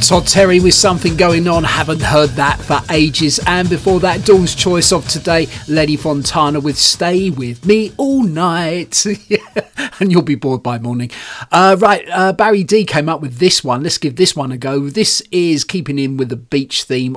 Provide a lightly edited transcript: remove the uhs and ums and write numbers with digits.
Todd Terry with Something Going On, haven't heard that for ages. And before that, Dawn's Choice of today, Lenny Fontana with Stay With Me All Night. And you'll be bored by morning. Barry D came up with this one. Let's give this one a go. This is keeping in with the beach theme